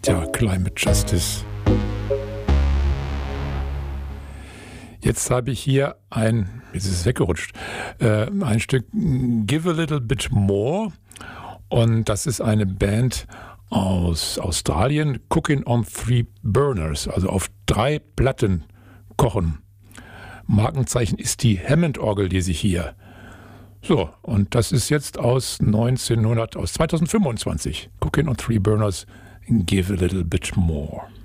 ja Climate Justice. Jetzt habe ich hier jetzt ist es weggerutscht, ein Stück Give a Little Bit More. Und das ist eine Band aus Australien, Cooking on 3 Burners, also auf 3 Platten kochen. Markenzeichen ist die Hammond-Orgel, die sich hier. So, und das ist jetzt aus 2025. Cooking on 3 Burners, Give a Little Bit More.